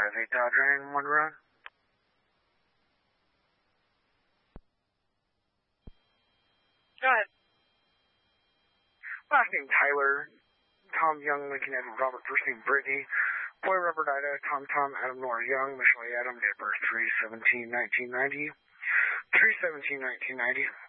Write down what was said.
has a Dodger in one run. Go ahead. Last name Tyler, Tom Young, Lincoln Edward Robert, first name Brittany, Boy Robert Ida, Tom Adam Nora Young, Michelle Adam, date of birth 3/17/1990, 3/17/1990.